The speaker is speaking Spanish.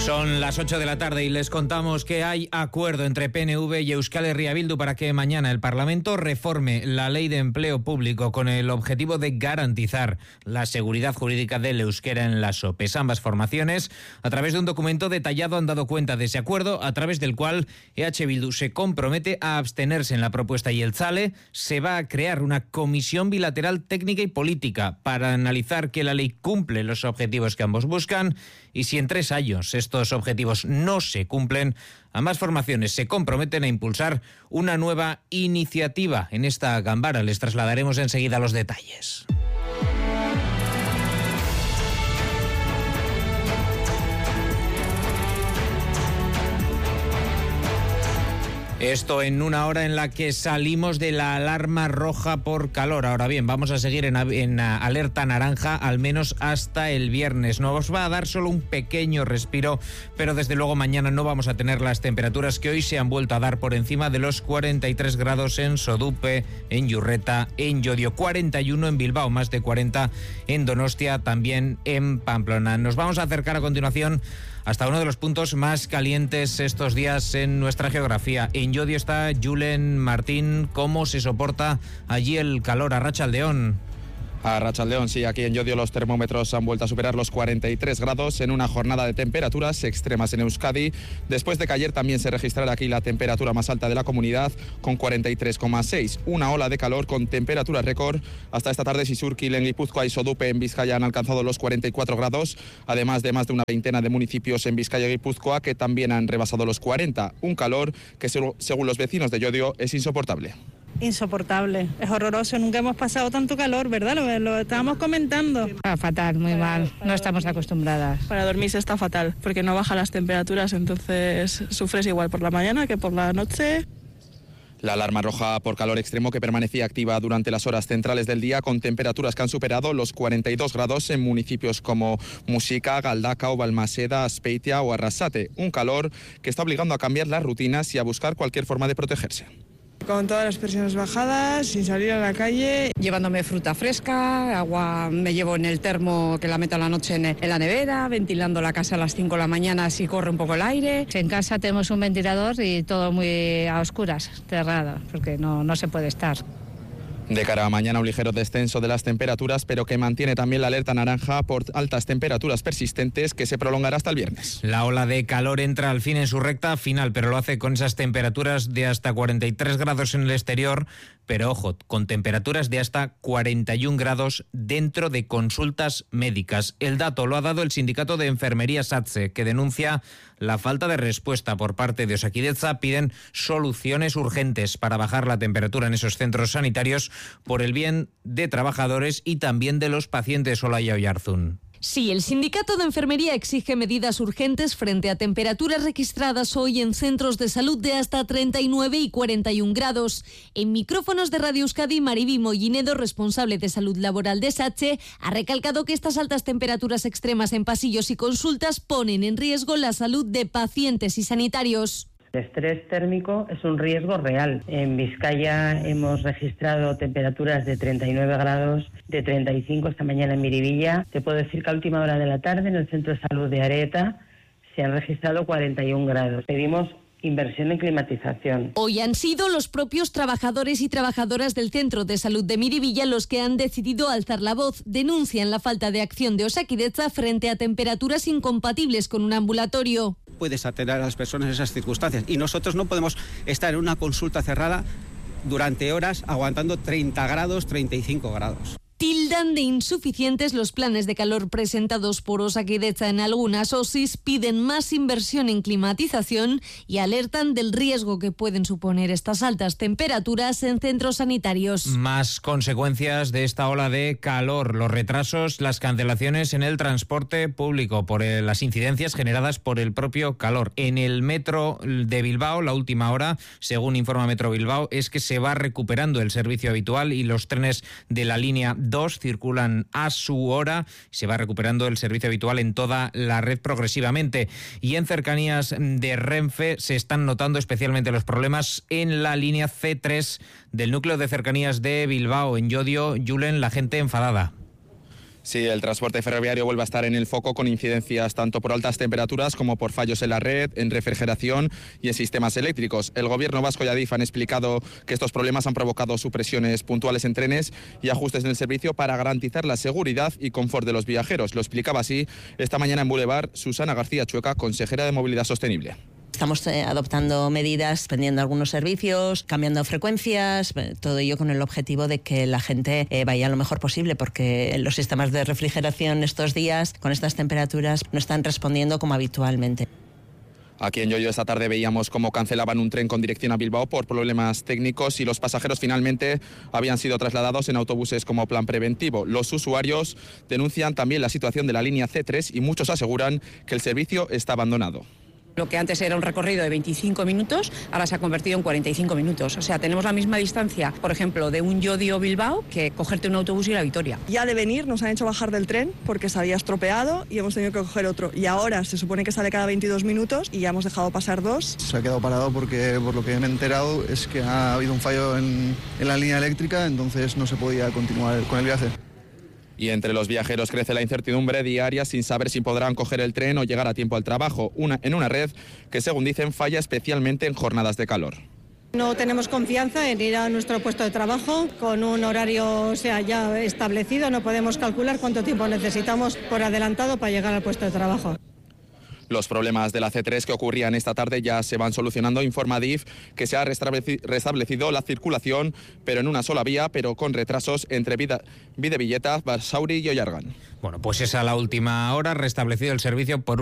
Son las 8 de la tarde y les contamos que hay acuerdo entre PNV y Euskal Herria Bildu para que mañana el Parlamento reforme la ley de empleo público con el objetivo de garantizar la seguridad jurídica del euskera en las OPE. Ambas formaciones, a través de un documento detallado, han dado cuenta de ese acuerdo, a través del cual EH Bildu se compromete a abstenerse en la propuesta y Jeltzale se va a crear una comisión bilateral técnica y política para analizar que la ley cumple los objetivos que ambos buscan y si en 3 años estos objetivos no se cumplen, ambas formaciones se comprometen a impulsar una nueva iniciativa en esta Ganbara. Les trasladaremos enseguida los detalles. Esto en una hora en la que salimos de la alarma roja por calor. Ahora bien, vamos a seguir en alerta naranja al menos hasta el viernes. Nos va a dar solo un pequeño respiro, pero desde luego mañana no vamos a tener las temperaturas que hoy se han vuelto a dar por encima de los 43 grados en Sodupe, en Yurreta, en Llodio, 41 en Bilbao, más de 40 en Donostia, también en Pamplona. Nos vamos a acercar a continuación hasta uno de los puntos más calientes estos días en nuestra geografía. En Llodio está Julen Martín. ¿Cómo se soporta allí el calor? Arratsaldeon. Arratsaldeon, sí, aquí en Llodio los termómetros han vuelto a superar los 43 grados en una jornada de temperaturas extremas en Euskadi, después de que ayer también se registrara aquí la temperatura más alta de la comunidad con 43,6. Una ola de calor con temperatura récord. Hasta esta tarde Sisurkil en Guipúzcoa y Sodupe en Vizcaya han alcanzado los 44 grados, además de más de una veintena de municipios en Vizcaya y Guipúzcoa que también han rebasado los 40. Un calor que según los vecinos de Llodio es insoportable. Insoportable, es horroroso, nunca hemos pasado tanto calor, ¿verdad? Lo estábamos comentando. Fatal, muy mal, no estamos acostumbradas. Para dormirse está fatal, porque no bajan las temperaturas, entonces sufres igual por la mañana que por la noche. La alarma roja por calor extremo que permanecía activa durante las horas centrales del día con temperaturas que han superado los 42 grados en municipios como Muxica, Galdakao, Balmaseda, Azpeitia o Arrasate. Un calor que está obligando a cambiar las rutinas y a buscar cualquier forma de protegerse. Con todas las presiones bajadas, sin salir a la calle. Llevándome fruta fresca, agua me llevo en el termo que la meto a la noche en la nevera, ventilando la casa a las 5 de la mañana si corre un poco el aire. En casa tenemos un ventilador y todo muy a oscuras, cerrado, porque no se puede estar. De cara a mañana un ligero descenso de las temperaturas, pero que mantiene también la alerta naranja por altas temperaturas persistentes que se prolongará hasta el viernes. La ola de calor entra al fin en su recta final, pero lo hace con esas temperaturas de hasta 43 grados en el exterior, pero ojo, con temperaturas de hasta 41 grados dentro de consultas médicas. El dato lo ha dado el sindicato de enfermería SATSE, que denuncia la falta de respuesta por parte de Osakidetza. Piden soluciones urgentes para bajar la temperatura en esos centros sanitarios por el bien de trabajadores y también de los pacientes. Olaya Oyarzún. Sí, el sindicato de enfermería exige medidas urgentes frente a temperaturas registradas hoy en centros de salud de hasta 39 y 41 grados. En micrófonos de Radio Euskadi, Mariby Mollinedo, responsable de salud laboral de SATSE, ha recalcado que estas altas temperaturas extremas en pasillos y consultas ponen en riesgo la salud de pacientes y sanitarios. El estrés térmico es un riesgo real. En Vizcaya hemos registrado temperaturas de 39 grados, de 35 esta mañana en Miribilla. Te puedo decir que a última hora de la tarde en el Centro de Salud de Areta se han registrado 41 grados. Pedimos inversión en climatización. Hoy han sido los propios trabajadores y trabajadoras del Centro de Salud de Miribilla los que han decidido alzar la voz. Denuncian la falta de acción de Osakidetza frente a temperaturas incompatibles con un ambulatorio. Puedes atender a las personas en esas circunstancias y nosotros no podemos estar en una consulta cerrada durante horas aguantando 30 grados, 35 grados. Tildan de insuficientes los planes de calor presentados por Osakidetza en algunas OSIs, piden más inversión en climatización y alertan del riesgo que pueden suponer estas altas temperaturas en centros sanitarios. Más consecuencias de esta ola de calor, los retrasos, las cancelaciones en el transporte público por las incidencias generadas por el propio calor. En el metro de Bilbao, la última hora, según informa Metro Bilbao, es que se va recuperando el servicio habitual y los trenes de la línea 2 circulan a su hora. Se va recuperando el servicio habitual en toda la red progresivamente. Y en cercanías de Renfe se están notando especialmente los problemas en la línea C3 del núcleo de cercanías de Bilbao. En Llodio, Julen, la gente enfadada. Sí, el transporte ferroviario vuelve a estar en el foco con incidencias tanto por altas temperaturas como por fallos en la red, en refrigeración y en sistemas eléctricos. El Gobierno vasco y Adif han explicado que estos problemas han provocado supresiones puntuales en trenes y ajustes en el servicio para garantizar la seguridad y confort de los viajeros. Lo explicaba así esta mañana en Boulevard Susana García Chueca, consejera de Movilidad Sostenible. Estamos adoptando medidas, prendiendo algunos servicios, cambiando frecuencias, todo ello con el objetivo de que la gente vaya lo mejor posible, porque los sistemas de refrigeración estos días, con estas temperaturas, no están respondiendo como habitualmente. Aquí en Llodio esta tarde veíamos cómo cancelaban un tren con dirección a Bilbao por problemas técnicos y los pasajeros finalmente habían sido trasladados en autobuses como plan preventivo. Los usuarios denuncian también la situación de la línea C3 y muchos aseguran que el servicio está abandonado. Lo que antes era un recorrido de 25 minutos, ahora se ha convertido en 45 minutos. O sea, tenemos la misma distancia, por ejemplo, de un Llodio-Bilbao que cogerte un autobús y ir a Vitoria. Ya de venir nos han hecho bajar del tren porque se había estropeado y hemos tenido que coger otro. Y ahora se supone que sale cada 22 minutos y ya hemos dejado pasar 2. Se ha quedado parado porque, por lo que me he enterado, es que ha habido un fallo en la línea eléctrica, entonces no se podía continuar con el viaje. Y entre los viajeros crece la incertidumbre diaria sin saber si podrán coger el tren o llegar a tiempo al trabajo, en una red que, según dicen, falla especialmente en jornadas de calor. No tenemos confianza en ir a nuestro puesto de trabajo con un horario ya establecido. No podemos calcular cuánto tiempo necesitamos por adelantado para llegar al puesto de trabajo. Los problemas de la C3 que ocurrían esta tarde ya se van solucionando. Informa Adif que se ha restablecido la circulación, pero en una sola vía, pero con retrasos entre Bidevilleta, Basauri y Ollargan. Bueno, pues esa la última hora, restablecido el servicio por